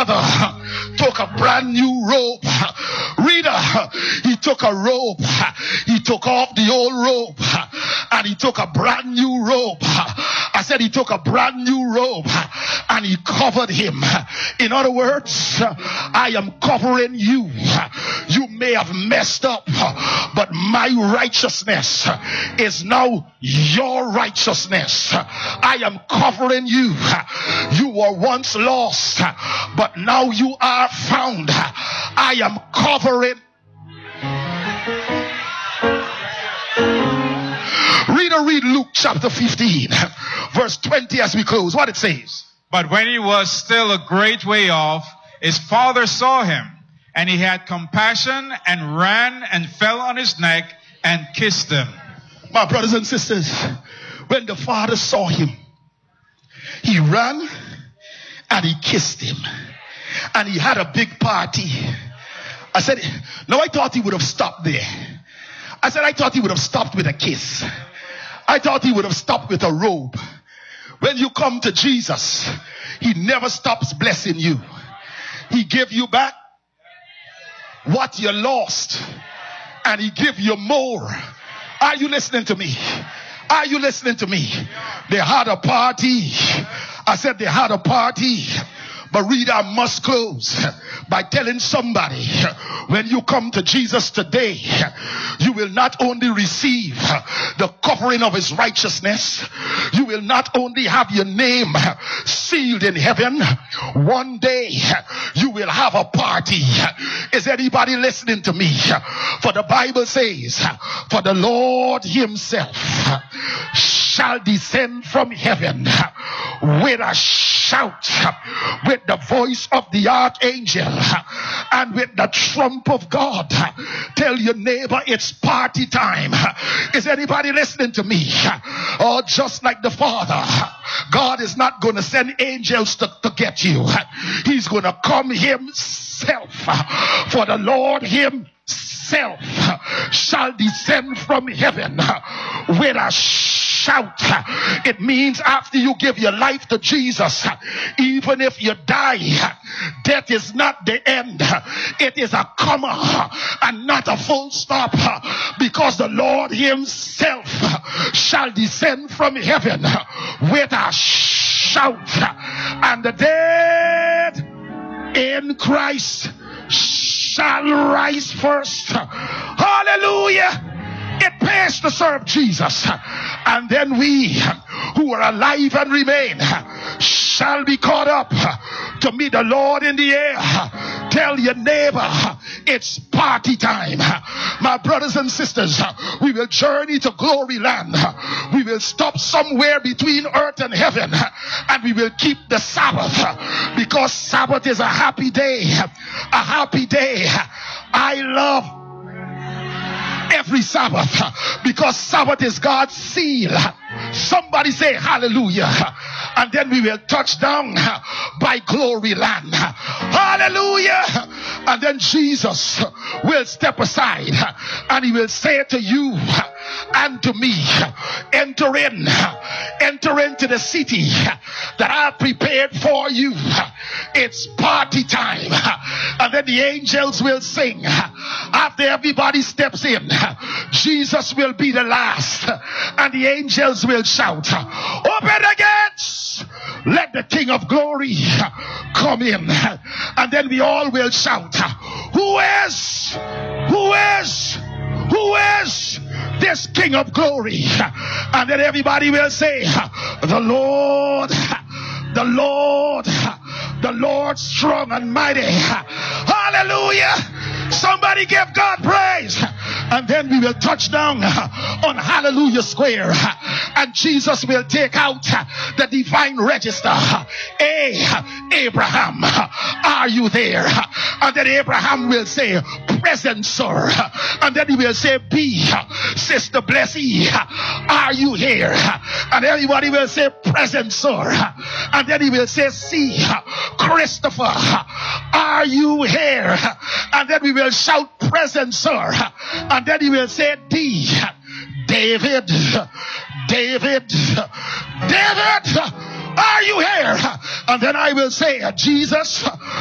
father took a brand new robe. Reader, he took a robe. He took off the old robe and he took a brand new robe. I said he took a brand new robe and he covered him. In other words, I am covering you. You may have messed up, but my righteousness is now your righteousness. I am covering you. You were once lost, but now you are found. I am covering. Read Luke chapter 15, verse 20 as we close. What it says. But when he was still a great way off, his father saw him, and he had compassion and ran and fell on his neck and kissed him. My brothers and sisters, when the father saw him, he ran and he kissed him. And he had a big party. I said, no, I thought he would have stopped there. I said, I thought he would have stopped with a kiss. I thought he would have stopped with a robe. When you come to Jesus, he never stops blessing you. He gave you back what you lost, and he give you more. Are you listening to me? Are you listening to me? They had a party. I said they had a party. But reader, I must close by telling somebody, when you come to Jesus today, you will not only receive the covering of his righteousness, you will not only have your name sealed in heaven, one day you will have a party. Is anybody listening to me? For the Bible says, for the Lord himself shall descend from heaven with a shout, with the voice of the archangel, and with the trump of God. Tell your neighbor it's party time. Is anybody listening to me? Oh, just like the Father, God is not going to send angels to get you. He's going to come himself. For the Lord himself shall descend from heaven with a shout. It means after you give your life to Jesus, even if you die, death is not the end. It is a comma and not a full stop, because the Lord himself shall descend from heaven with a shout, and the dead in Christ shall rise first. Hallelujah. It pays to serve Jesus. And then we who are alive and remain shall be caught up to meet the Lord in the air. Tell your neighbor it's party time. My brothers and sisters, we will journey to glory land. We will stop somewhere between earth and heaven, and we will keep the Sabbath, because Sabbath is a happy day. A happy day. I love every Sabbath, because Sabbath is God's seal. Somebody say hallelujah. And then we will touch down by glory land. Hallelujah. And then Jesus will step aside and he will say to you and to me, enter into the city that I've prepared for you. It's party time. And then the angels will sing. After everybody steps in, Jesus will be the last, and the angels will shout, open the gates, let the King of Glory come in. And then we all will shout, who is this King of Glory? And then everybody will say, the Lord strong and mighty. Hallelujah. Somebody give God praise. And then we will touch down on Hallelujah Square, and Jesus will take out the divine register. Abraham, are you there? And then Abraham will say, present, sir. And then he will say, B, Sister Blessy, are you here? And everybody will say, present, sir. And then he will say, C, Christopher, are you here? And then we will shout, present, sir. And then he will say, D, David, are you here? And then I will say, Jesus,